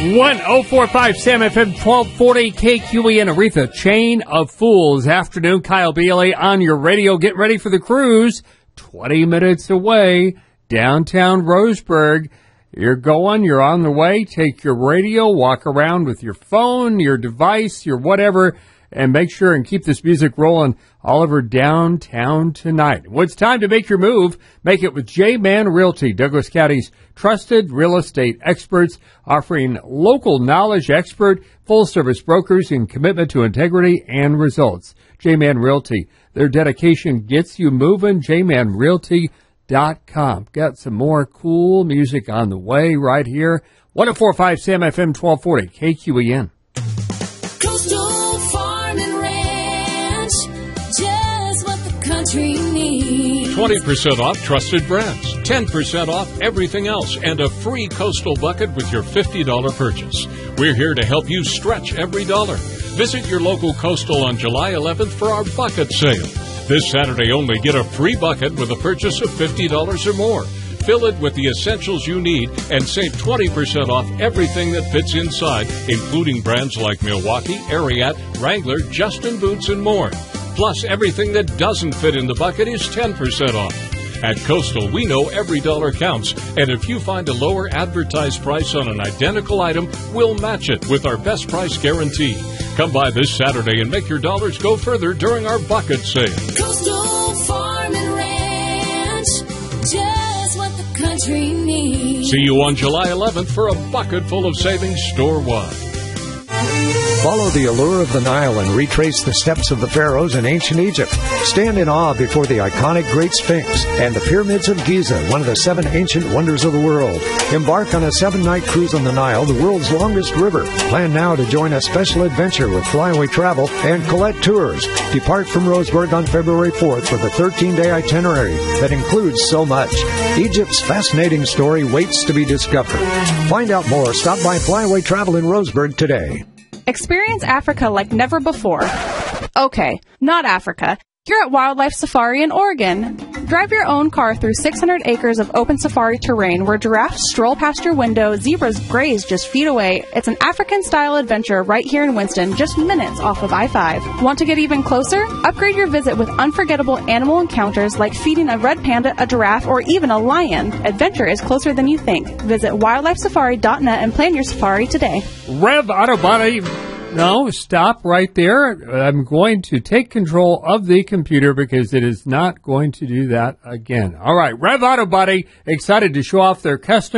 1045 Sam FM 1240 KQEN Aretha. Chain of Fools. Afternoon, Kyle Bailey on your radio. Get ready for the cruise. 20 minutes away, downtown Roseburg. You're on the way. Take your radio, walk around with your phone, your device, your whatever, and make sure and keep this music rolling all over downtown tonight. Well, it's time to make your move. Make it with J-Man Realty, Douglas County's trusted real estate experts, offering local knowledge expert, full-service brokers, and commitment to integrity and results. J-Man Realty, their dedication gets you moving. JManRealty.com. Got some more cool music on the way right here. 1045 Sam FM 1240 KQEN. Coastal Farm and Ranch, just what the country needs. 20% off trusted brands, 10% off everything else, and a free Coastal bucket with your $50 purchase. We're here to help you stretch every dollar. Visit your local Coastal on July 11th for our bucket sale. This Saturday only, get a free bucket with a purchase of $50 or more. Fill it with the essentials you need and save 20% off everything that fits inside, including brands like Milwaukee, Ariat, Wrangler, Justin Boots, and more. Plus, everything that doesn't fit in the bucket is 10% off. At Coastal, we know every dollar counts, and if you find a lower advertised price on an identical item, we'll match it with our best price guarantee. Come by this Saturday and make your dollars go further during our bucket sale. Coastal Farm and Ranch, just what the country needs. See you on July 11th for a bucket full of savings store-wide. Follow the allure of the Nile and retrace the steps of the pharaohs in ancient Egypt. Stand in awe before the iconic Great Sphinx and the Pyramids of Giza, one of the 7 ancient wonders of the world. Embark on a 7-night cruise on the Nile, the world's longest river. Plan now to join a special adventure with Flyaway Travel and Colette Tours. Depart from Roseburg on February 4th with a 13-day itinerary that includes so much. Egypt's fascinating story waits to be discovered. Find out more. Stop by Flyaway Travel in Roseburg today. Experience Africa like never before. Okay, not Africa. You're at Wildlife Safari in Oregon. Drive your own car through 600 acres of open safari terrain where giraffes stroll past your window, zebras graze just feet away. It's an African-style adventure right here in Winston, just minutes off of I-5. Want to get even closer? Upgrade your visit with unforgettable animal encounters like feeding a red panda, a giraffe, or even a lion. Adventure is closer than you think. Visit wildlifesafari.net and plan your safari today. Rev Auto Body. No, stop right there. I'm going to take control of the computer because it is not going to do that again. All right, Rev Auto Body, excited to show off their custom